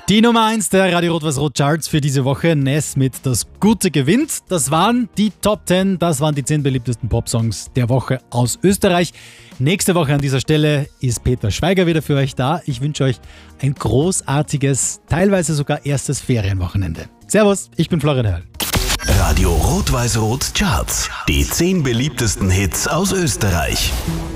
Die Nummer 1 der Radio Rot-Weiß-Rot Charts für diese Woche, Ness mit Das Gute gewinnt. Das waren die Top 10, das waren die 10 beliebtesten Popsongs der Woche aus Österreich. Nächste Woche an dieser Stelle ist Peter Schweiger wieder für euch da. Ich wünsche euch ein großartiges, teilweise sogar erstes Ferienwochenende. Servus, ich bin Florian Hörl. Radio Rot-Weiß-Rot Charts. Die 10 beliebtesten Hits aus Österreich.